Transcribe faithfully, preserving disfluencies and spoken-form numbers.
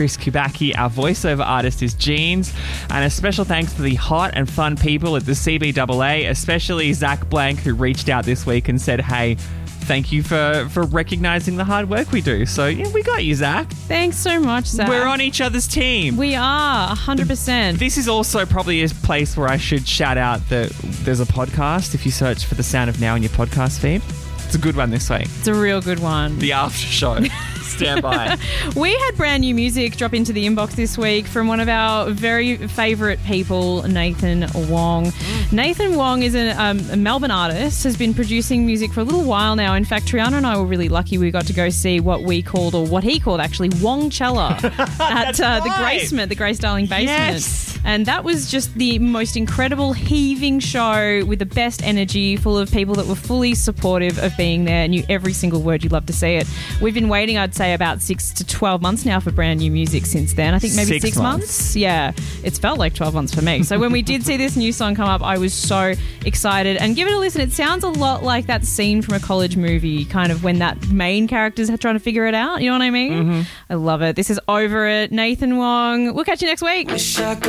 Chris Kubacki. Our voiceover artist is Jeans. And a special thanks to the hot and fun people at the C B A A, especially Zach Blank, who reached out this week and said, hey, thank you for, for recognising the hard work we do. So, yeah, we got you, Zach. Thanks so much, Zach. We're on each other's team. We are, one hundred percent. This is also probably a place where I should shout out that there's a podcast. If you search for The Sound of Now in your podcast feed, it's a good one this week. It's a real good one. The After Show. Stand by. We had brand new music drop into the inbox this week from one of our very favourite people, Nathan Wong. Mm. Nathan Wong is a, um, a Melbourne artist, has been producing music for a little while now. In fact, Triana and I were really lucky we got to go see what we called, or what he called actually, Wongcella at uh, right. the Gracement, the Grace Darling Basement. Yes. And that was just the most incredible heaving show with the best energy, full of people that were fully supportive of being there, knew every single word. You'd love to see it. We've been waiting, I'd say, about six to twelve months now for brand new music since then. I think maybe six, six months. months. Yeah, it's felt like twelve months for me. So when we did see this new song come up, I was so excited. And give it a listen. It sounds a lot like that scene from a college movie, kind of when that main character's trying to figure it out. You know what I mean? Mm-hmm. I love it. This is Over It. Nathan Wong. We'll catch you next week.